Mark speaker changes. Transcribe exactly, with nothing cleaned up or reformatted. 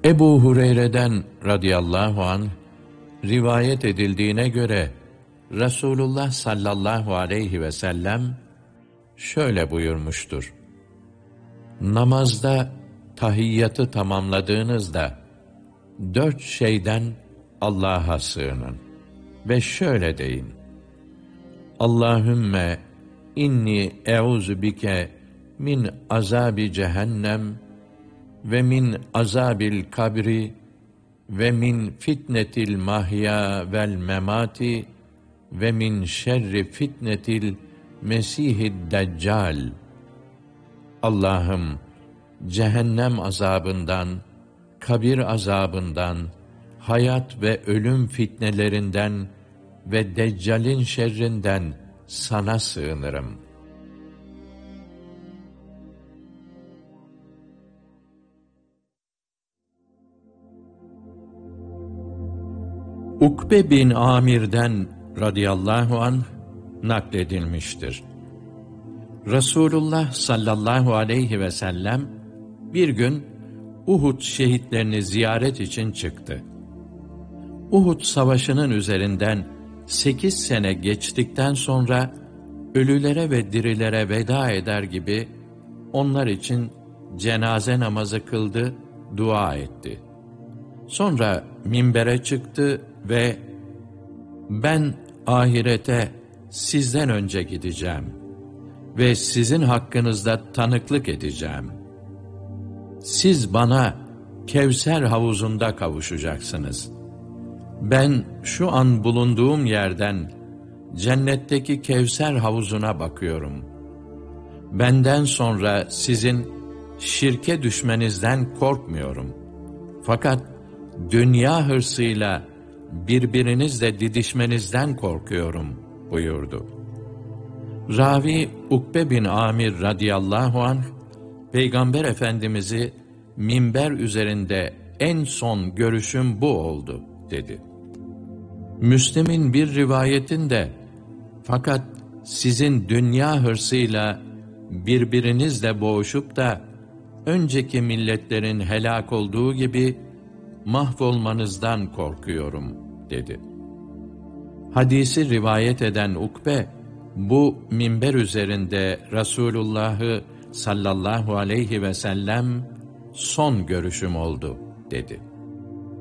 Speaker 1: Ebu Hureyre'den radıyallahu anh rivayet edildiğine göre Resulullah sallallahu aleyhi ve sellem şöyle buyurmuştur: Namazda tahiyyatı tamamladığınızda dört şeyden Allah'a sığının ve şöyle deyin: Allahümme inni eûzu bike min azabi cehennem ve min azabil kabri ve min fitnetil mahya vel memati ve min şerri fitnetil mesihid deccal. Allah'ım, cehennem azabından, kabir azabından, hayat ve ölüm fitnelerinden ve Deccal'in şerrinden sana sığınırım. Ukbe bin Amir'den radıyallahu anh nakledilmiştir. Resulullah sallallahu aleyhi ve sellem bir gün Uhud şehitlerini ziyaret için çıktı. Uhud savaşının üzerinden sekiz sene geçtikten sonra ölülere ve dirilere veda eder gibi onlar için cenaze namazı kıldı, dua etti. Sonra minbere çıktı ve ben ahirete sizden önce gideceğim ve sizin hakkınızda tanıklık edeceğim. Siz bana Kevser havuzunda kavuşacaksınız. Ben şu an bulunduğum yerden cennetteki Kevser havuzuna bakıyorum. Benden sonra sizin şirke düşmenizden korkmuyorum. Fakat dünya hırsıyla birbirinizle didişmenizden korkuyorum buyurdu. Ravi Ukbe bin Amir radıyallahu anh, Peygamber Efendimiz'i minber üzerinde en son görüşüm bu oldu dedi. Müslim'in bir rivayetinde, fakat sizin dünya hırsıyla birbirinizle boğuşup da önceki milletlerin helak olduğu gibi mahvolmanızdan korkuyorum dedi. Hadisi rivayet eden Ukbe, bu minber üzerinde Resulullah'ı sallallahu aleyhi ve sellem son görüşüm oldu dedi.